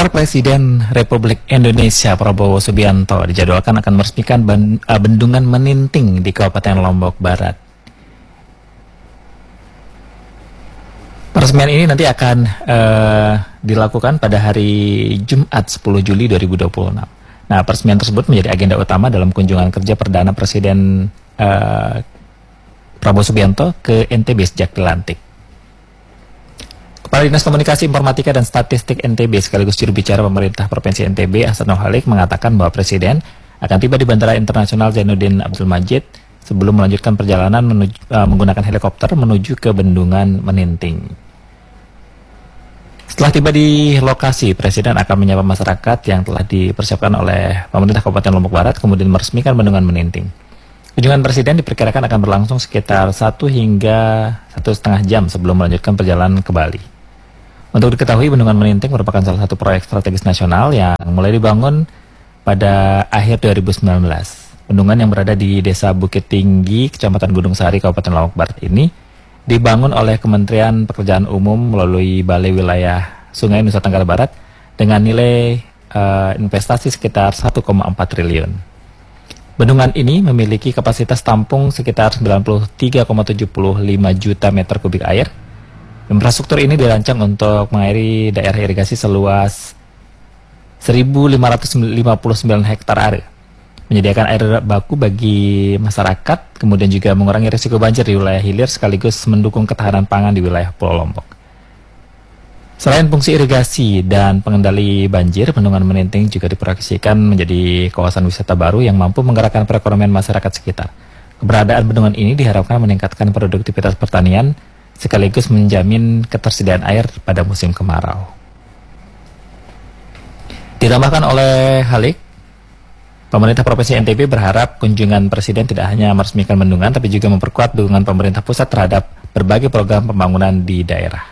Presiden Republik Indonesia Prabowo Subianto dijadwalkan akan meresmikan bendungan Meninting di Kabupaten Lombok Barat. Peresmian ini nanti akan dilakukan pada hari Jumat 10 Juli 2026. Nah, peresmian tersebut menjadi agenda utama dalam kunjungan kerja perdana Presiden Prabowo Subianto ke NTB sejak dilantik. Kepala Dinas Komunikasi Informatika dan Statistik NTB sekaligus juru bicara pemerintah Provinsi NTB Hasan Nurhalik mengatakan bahwa Presiden akan tiba di Bandara Internasional Zainuddin Abdul Majid sebelum melanjutkan perjalanan menggunakan helikopter menuju ke Bendungan Meninting. Setelah tiba di lokasi, Presiden akan menyapa masyarakat yang telah dipersiapkan oleh pemerintah Kabupaten Lombok Barat kemudian meresmikan Bendungan Meninting. Kunjungan Presiden diperkirakan akan berlangsung sekitar 1 hingga 1,5 jam sebelum melanjutkan perjalanan ke Bali. Untuk diketahui, Bendungan Meninting merupakan salah satu proyek strategis nasional yang mulai dibangun pada akhir 2019. Bendungan yang berada di Desa Bukit Tinggi, Kecamatan Gunung Sari, Kabupaten Lombok Barat ini dibangun oleh Kementerian Pekerjaan Umum melalui Balai Wilayah Sungai Nusa Tenggara Barat dengan nilai investasi sekitar 1,4 triliun. Bendungan ini memiliki kapasitas tampung sekitar 93,75 juta meter kubik air. Infrastruktur ini dirancang untuk mengairi daerah irigasi seluas 1.559 hektar area, menyediakan air baku bagi masyarakat, kemudian juga mengurangi risiko banjir di wilayah hilir sekaligus mendukung ketahanan pangan di wilayah Pulau Lombok. Selain fungsi irigasi dan pengendali banjir, Bendungan Meninting juga diproyeksikan menjadi kawasan wisata baru yang mampu menggerakkan perekonomian masyarakat sekitar. Keberadaan bendungan ini diharapkan meningkatkan produktivitas pertanian sekaligus menjamin ketersediaan air pada musim kemarau. Ditambahkan oleh Halik, pemerintah Provinsi NTB berharap kunjungan Presiden tidak hanya meresmikan bendungan, tapi juga memperkuat dukungan pemerintah pusat terhadap berbagai program pembangunan di daerah.